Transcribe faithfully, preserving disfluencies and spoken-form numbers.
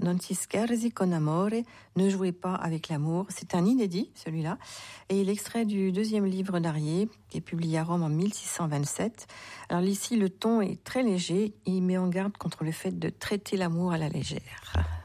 Non si scherzi con amore, ne jouez pas avec l'amour. C'est un inédit, celui-là. Et l'extrait du deuxième livre d'Arié, qui est publié à Rome en mille six cent vingt-sept. Alors ici, le ton est très léger. Il met en garde contre le fait de traiter l'amour à la légère.